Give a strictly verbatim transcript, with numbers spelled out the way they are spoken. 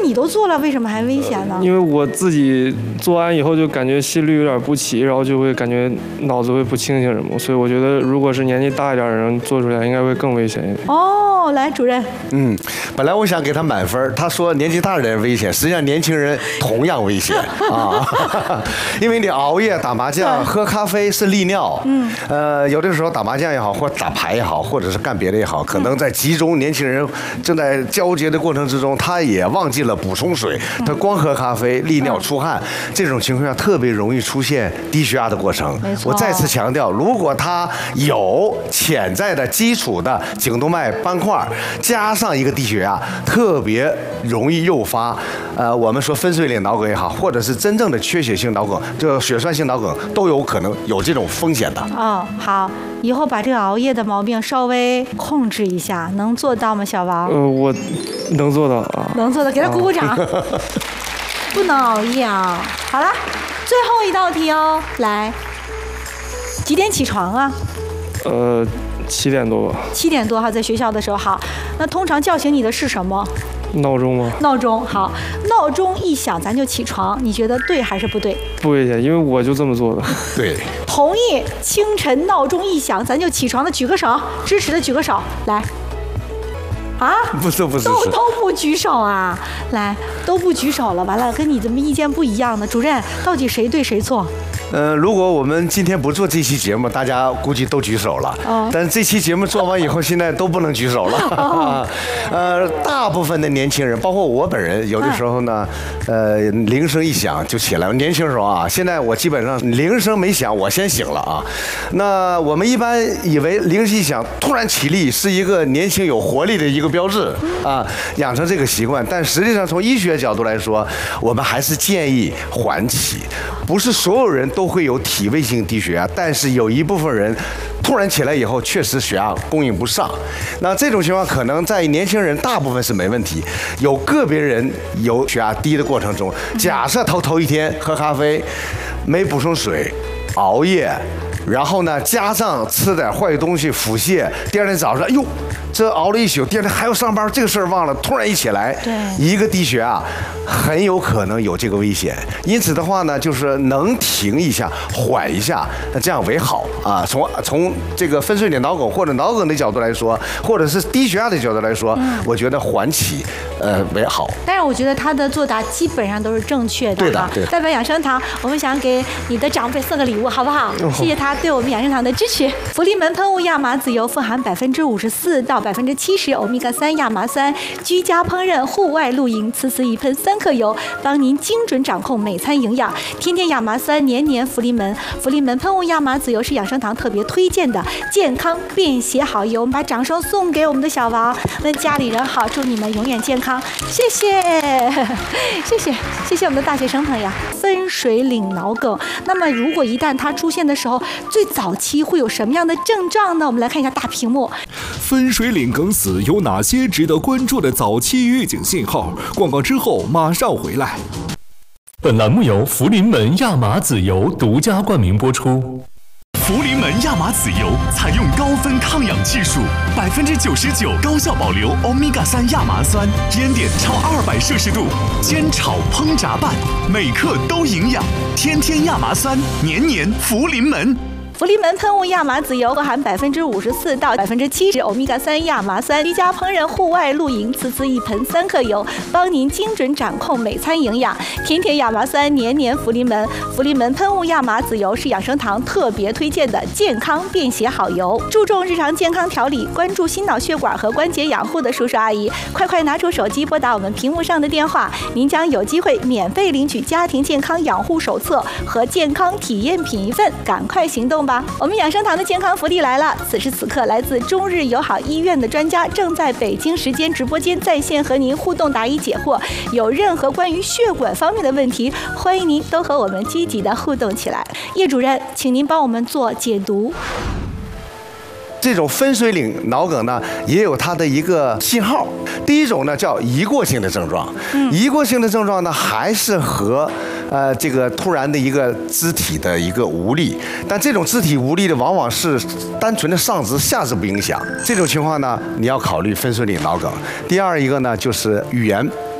你都做了，为什么还危险呢？ 因为我自己做完以后就感觉心率有点不齐，然后就会感觉脑子会不清醒什么，所以我觉得如果是年纪大一点的人做出来，应该会更危险一点。 哦，来，主任。 嗯，本来我想给他满分，他说年纪大的人危险，实际上年轻人同样危险啊，因为你熬夜、打麻将、喝咖啡是利尿，嗯，呃，有的时候打麻将也好，或打牌也好，或者是干别的也好，可能在集中年轻人正在交接的过程之中，他也忘记了补充水，他光喝咖啡、利尿出汗，这种情况下特别容易出现低血压的过程。我再次强调，如果他有潜在的基础的颈动脉斑块，加上一个低血压，特别容易诱发，呃，我们说分水岭脑梗也好，或者是真正的缺血性脑梗，这个血栓性脑梗都有可能有这种风险的。 哦，好，以后把这个熬夜的毛病稍微控制一下，能做到吗，小王？ 呃，我能做到啊。 能做到，给他鼓鼓掌。不能熬夜啊！好了，最后一道题哦，来，几点起床啊？ 呃，七点多吧。 七点多哈，在学校的时候。好，那通常叫醒你的是什么？ 闹钟吗？ 闹钟。好，闹钟一响咱就起床，你觉得对还是不对？ 不危险，因为我就这么做的。 对。 同意，清晨闹钟一响咱就起床的举个手，支持的举个手，来。啊， 不是不是， 都都不举手啊！来，都不举手了，完了，跟你怎么意见不一样呢？主任，到底谁对谁错？ 呃，如果我们今天不做这期节目，大家估计都举手了。哦。但是这期节目做完以后，现在都不能举手了。哦。呃，大部分的年轻人，包括我本人，有的时候呢，呃，铃声一响就起来。年轻时候啊，现在我基本上铃声没响，我先醒了啊。那我们一般以为铃声一响突然起立是一个年轻有活力的一个标志啊，养成这个习惯。但实际上从医学角度来说，我们还是建议缓起，不是所有人都。都会有体位性低血压，但是有一部分人突然起来以后，确实血压供应不上。那这种情况可能在年轻人大部分是没问题，有个别人有血压低的过程中，假设头头一天喝咖啡，没补充水，熬夜，然后呢加上吃点坏东西腹泻，第二天早上，哎呦，这熬了一宿，第二天还要上班，这个事儿忘了，突然一起来， 对， 一个低血压很有可能有这个危险。因此的话呢，就是能停一下，缓一下，那这样为好啊。从从这个分水岭脑梗或者脑梗的角度来说，或者是低血压的角度来说，嗯、我觉得缓起呃为好。 但是我觉得他的作答基本上都是正确的。 对的，对的。 代表养生堂，我们想给你的长辈送个礼物，好不好？哦、谢谢他对我们养生堂的支持。福临门喷雾亚麻籽油富含百分之五十四到百分之七十欧米伽三亚麻酸，居家烹饪、户外露营，此次一喷三克油，帮您精准掌控每餐营养。天天亚麻酸，年年福临门。福临门喷雾亚麻籽油是养生堂特别推荐的健康便携好油。我们把掌声送给我们的小王，问家里人好，祝你们永远健康。谢谢，谢谢，谢谢我们的大学生朋友。分水岭脑梗，那么如果一旦它出现的时候，最早期会有什么样的症状呢？我们来看一下大屏幕。 分水岭梗死有哪些值得关注的早期预警信号？广告之后马上回来。 本栏目由福临门亚麻籽油独家冠名播出。 福临门亚麻籽油采用高分抗氧技术，百分之九十九高效保留欧米伽三亚麻酸，烟点超二百摄氏度，煎炒烹炸拌，每克都营养。天天亚麻酸，年年福临门。 福临门喷雾亚麻籽油含百分之五十四到百分之七十欧米伽三亚麻酸，居家烹饪、户外露营，此次一盆三克油，帮您精准掌控每餐营养。天天亚麻酸，年年福临门。福临门喷雾亚麻籽油是养生堂特别推荐的健康便携好油，注重日常健康调理，关注心脑血管和关节养护的叔叔阿姨，快快拿出手机拨打我们屏幕上的电话，您将有机会免费领取家庭健康养护手册和健康体验品一份，赶快行动吧！我们养生堂的健康福利来了！此时此刻，来自中日友好医院的专家正在北京时间直播间在线和您互动答疑解惑。有任何关于血管方面的问题，欢迎您都和我们积极的互动起来。叶主任，请您帮我们做解读。 这种分水岭脑梗呢，也有它的一个信号。第一种呢叫移过性的症状，移过性的症状呢还是和呃这个突然的一个肢体的一个无力，但这种肢体无力的往往是单纯的上肢下肢不影响。这种情况呢，你要考虑分水岭脑梗。第二一个呢就是语言